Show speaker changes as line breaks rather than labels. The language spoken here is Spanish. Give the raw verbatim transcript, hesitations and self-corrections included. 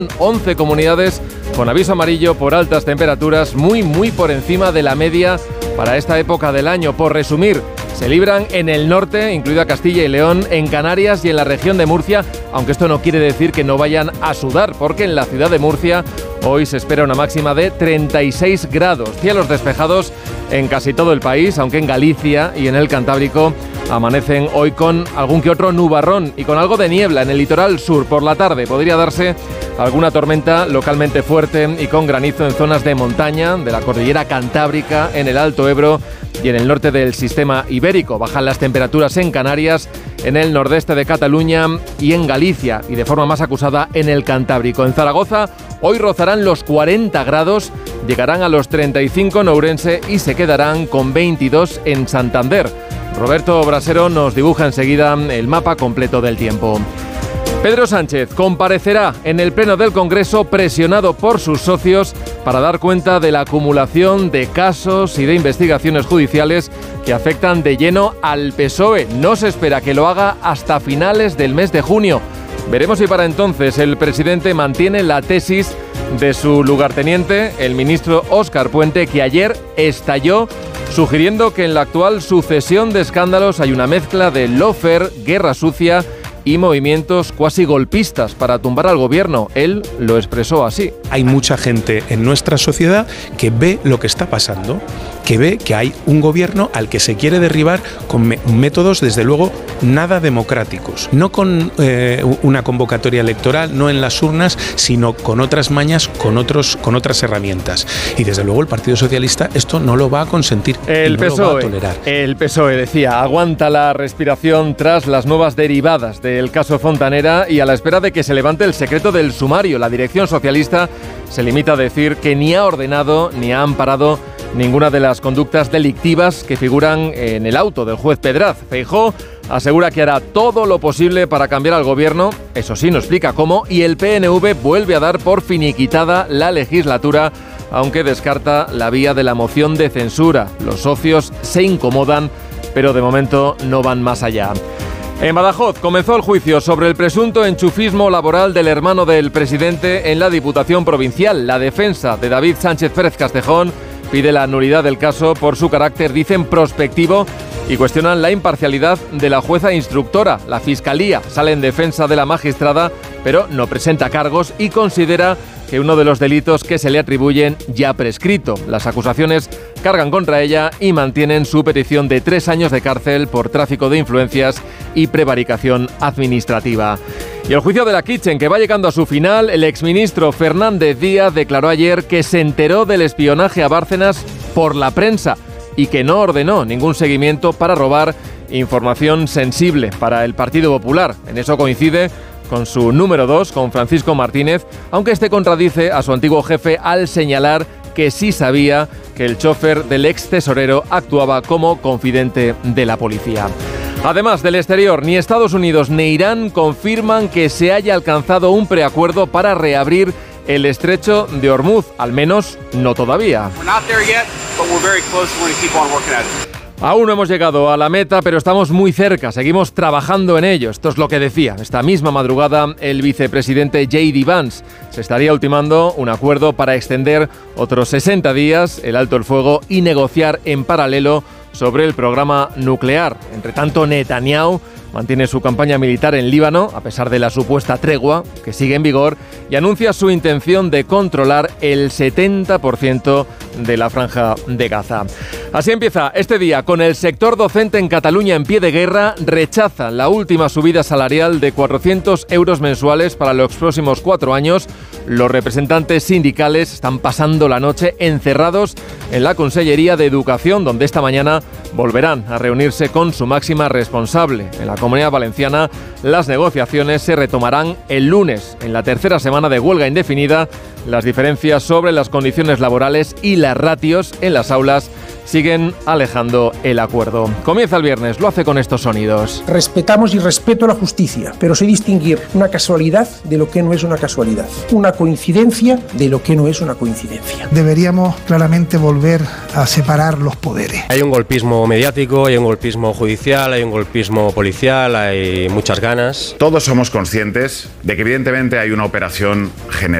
once comunidades con aviso amarillo por altas temperaturas, muy muy por encima de la media para esta época del año. Por resumir, se libran en el norte, incluida Castilla y León, en Canarias y en la región de Murcia, aunque esto no quiere decir que no vayan a sudar, porque en la ciudad de Murcia hoy se espera una máxima de treinta y seis grados. Cielos despejados en casi todo el país, aunque en Galicia y en el Cantábrico amanecen hoy con algún que otro nubarrón y con algo de niebla en el litoral sur. Por la tarde podría darse alguna tormenta localmente fuerte y con granizo en zonas de montaña, de la cordillera Cantábrica, en el Alto Ebro y en el norte del sistema ibérico. Bajan las temperaturas en Canarias, en el nordeste de Cataluña y en Galicia, y de forma más acusada en el Cantábrico. En Zaragoza hoy rozarán los cuarenta grados, llegarán a los treinta y cinco en Ourense y se quedarán con veintidós en Santander. Roberto Brasero nos dibuja enseguida el mapa completo del tiempo. Pedro Sánchez comparecerá en el Pleno del Congreso presionado por sus socios para dar cuenta de la acumulación de casos y de investigaciones judiciales que afectan de lleno al P S O E. No se espera que lo haga hasta finales del mes de junio. Veremos si para entonces el presidente mantiene la tesis de su lugarteniente, el ministro Óscar Puente, que ayer estalló sugiriendo que en la actual sucesión de escándalos hay una mezcla de lawfare, guerra sucia y movimientos cuasi golpistas para tumbar al gobierno. Él lo expresó así.
Hay mucha gente en nuestra sociedad que ve lo que está pasando, que ve que hay un gobierno al que se quiere derribar con me- métodos, desde luego, nada democráticos. No con eh, una convocatoria electoral, no en las urnas, sino con otras mañas, con, otros, con otras herramientas. Y desde luego el Partido Socialista esto no lo va a consentir,
el
no
P S O E,
lo va a tolerar.
El P S O E, decía, aguanta la respiración tras las nuevas derivadas de el caso Fontanera y a la espera de que se levante el secreto del sumario. La dirección socialista se limita a decir que ni ha ordenado ni ha amparado ninguna de las conductas delictivas que figuran en el auto del juez Pedraz. Feijóo asegura que hará todo lo posible para cambiar al gobierno, eso sí, no explica cómo, y el P N V vuelve a dar por finiquitada la legislatura, aunque descarta la vía de la moción de censura. Los socios se incomodan, pero de momento no van más allá. En Badajoz comenzó el juicio sobre el presunto enchufismo laboral del hermano del presidente en la Diputación Provincial. La defensa de David Sánchez Pérez Castejón pide la nulidad del caso por su carácter, dicen, prospectivo, y cuestionan la imparcialidad de la jueza instructora. La Fiscalía sale en defensa de la magistrada, pero no presenta cargos y considera que uno de los delitos que se le atribuyen ya ha prescrito. Las acusaciones cargan contra ella y mantienen su petición de tres años de cárcel por tráfico de influencias y prevaricación administrativa. Y el juicio de la Kitchen, que va llegando a su final, el exministro Fernández Díaz declaró ayer que se enteró del espionaje a Bárcenas por la prensa y que no ordenó ningún seguimiento para robar información sensible para el Partido Popular. En eso coincide con su número dos, con Francisco Martínez, aunque este contradice a su antiguo jefe al señalar que sí sabía que el chofer del ex tesorero actuaba como confidente de la policía. Además, del exterior, ni Estados Unidos ni Irán confirman que se haya alcanzado un preacuerdo para reabrir el estrecho de Hormuz, al menos no todavía. Aún no hemos llegado a la meta, pero estamos muy cerca, seguimos trabajando en ello. Esto es lo que decía esta misma madrugada el vicepresidente J D Vance. Se estaría ultimando un acuerdo para extender otros sesenta días el alto el fuego y negociar en paralelo sobre el programa nuclear. Entre tanto, Netanyahu mantiene su campaña militar en Líbano, a pesar de la supuesta tregua que sigue en vigor, y anuncia su intención de controlar el setenta por ciento de la franja de Gaza. Así empieza este día, con el sector docente en Cataluña en pie de guerra. Rechazan la última subida salarial de cuatrocientos euros mensuales para los próximos cuatro años. Los representantes sindicales están pasando la noche encerrados en la Consellería de Educación, donde esta mañana volverán a reunirse con su máxima responsable. En la Comunidad Valenciana, las negociaciones se retomarán el lunes, en la tercera semana de huelga indefinida Las diferencias sobre las condiciones laborales y las ratios en las aulas siguen alejando el acuerdo. Comienza el viernes, lo hace con estos sonidos.
Respetamos y respeto la justicia, pero sé distinguir una casualidad de lo que no es una casualidad, una coincidencia de lo que no es una coincidencia.
Deberíamos claramente volver a separar los poderes.
Hay un golpismo mediático, hay un golpismo judicial, hay un golpismo policial, hay muchas ganas.
Todos somos conscientes de que evidentemente hay una operación general